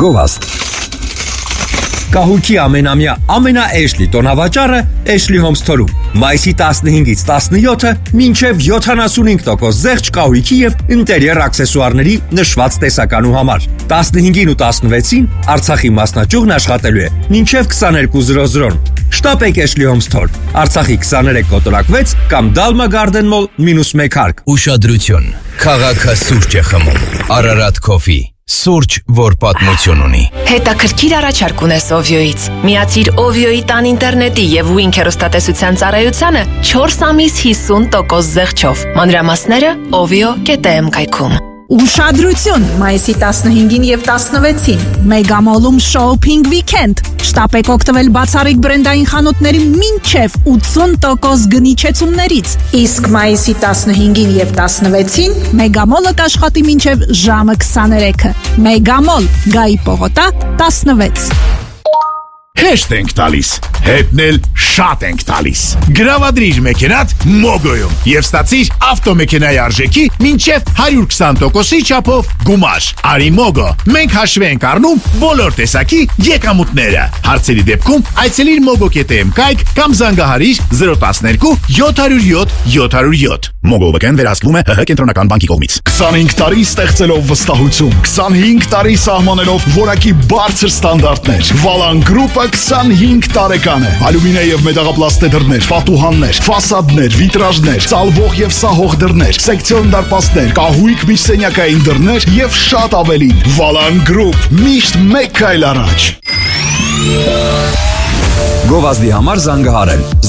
Գովազդ։ Կահույքի ամենամյա ամենաէշլի տոնավաճառը Ashley Home Store-ում։ Մայիսի 15-ից 17-ը մինչև 75% զեղչ կահույքի եւ ինտերիեր աքսեսուարների նշված տեսականու համար։ 15-ին ու 16-ին Արցախի մասնաճյուղն աշխատելու է մինչև 22:00-ն։ Շտապեք Ashley Home Store, Արցախի 23 կոտորակ 6 կամ Dalma Garden Mall -1 հարկ։ Ուշադրություն, քաղաքը սուրճ է խմում։ Ararat Coffee, սուրճ, որ պատմություն ունի։ Հետաքրքիր առաջարկ ունես Ovio-ից։ Միացիր Ovio-ի տան ինտերնետի եւ Wink հեռուստատեսության ծառայությանը 4 ամիս 50% զեղչով։ Մանրամասները ovio.am կայքում։ Ուշադրություն, մայիսի 15-ին եւ 16-ին Մեգամոլում Shopping Weekend։ Շտապեք օգտվել բացառիկ բրենդային խանութների մինչև 80% գնիչեցումներից։ Իսկ մայիսի 15-ին եւ 16-ին Մեգամոլը կաշխատի մինչև ժամը 23-ը։ Մեգամոլ, Գայի պողոտա 16։ Հեշտ ենք տալիս, հետնել շատ ենք տալիս։ Գրավադրիր մեքենատ Mogo-ում եւ ստացիր ավտոմեքենայի արժեքի մինչև 120%-ի չափով գումար։ Արի Mogo, մենք հաշվի ենք առնում բոլոր տեսակի եկամուտները։ Հարցերի դեպքում այցելիր mogo.am կայք կամ զանգահարիր 012 707 707։ Mogo-ն վերահսկվում է ՀՀ կենտրոնական բանկի կողմից։ 25 տարի ստեղծելով վստահություն, 25 տարի սահմանելով որակի բարձր ստանդարտներ։ Valan Group-ը 25 տարեկան է։ Ալյումինե եւ մետաղապլաստե դռներ, պատուհաններ, ֆասադներ, վիտրաժներ, ծալվող եւ սահող դռներ, սեկցիոն դարպասներ, կահույք միջսենյակային դռներ եւ շատ ավելին։ Valan Group, միշտ մեկ քայլ առաջ։ Գովազդի համար զանգահարել